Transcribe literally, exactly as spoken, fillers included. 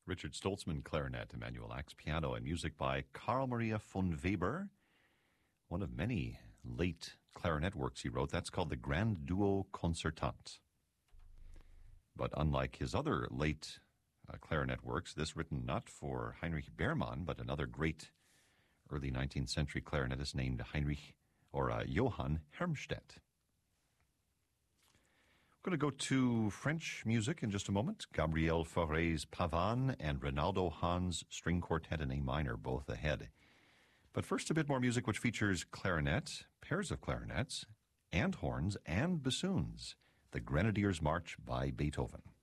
Richard Stoltzman, clarinet, Emanuel Ax, piano, and music by Carl Maria von Weber. One of many late clarinet works he wrote. That's called the Grand Duo Concertant. But unlike his other late uh, clarinet works, this written not for Heinrich Beermann, but another great early nineteenth century clarinetist named Heinrich or uh, Johann Hermstedt. We're going to go to French music in just a moment. Gabriel Fauré's Pavane and Rinaldo Hahn's String Quartet in A minor, both ahead. But first, a bit more music which features clarinet, pairs of clarinets, and horns, and bassoons. The Grenadiers' March by Beethoven.